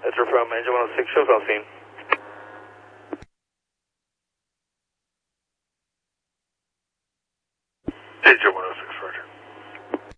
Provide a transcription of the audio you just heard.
That's from Engine 106, shows all scene. Engine 106.